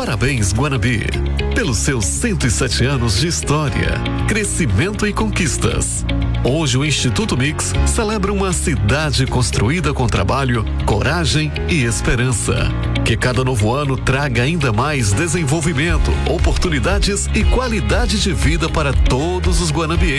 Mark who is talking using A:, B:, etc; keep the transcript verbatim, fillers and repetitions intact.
A: Parabéns, Guanabi, pelos seus cento e sete anos de história, crescimento e conquistas. Hoje o Instituto Mix celebra uma cidade construída com trabalho, coragem e esperança. Que cada novo ano traga ainda mais desenvolvimento, oportunidades e qualidade de vida para todos os guanabienses.